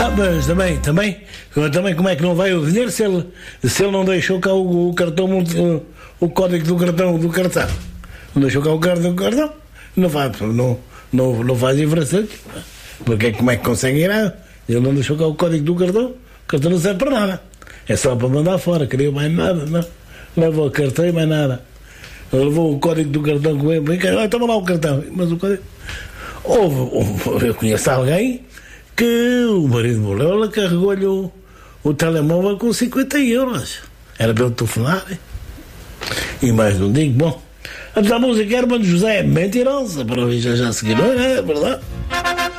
Mas também, como é que não vai o dinheiro se ele não deixou cá o cartão, o código do cartão. Não deixou cá o código do cartão, não faz diferença. Porque como é que consegue ir? Ele não deixou cá o código do cartão, o cartão não serve para nada. É só para mandar fora, queria mais nada, não. Levou o cartão e mais nada. Ele levou o código do cartão com ele, toma lá o cartão. Mas o código. Eu conheço alguém que o marido morreu, ela carregou-lhe o telemóvel com 50 euros. Era para eu telefonar. E mais não digo, bom. A música Hermano José é mentirosa, para mim já seguiram, é verdade.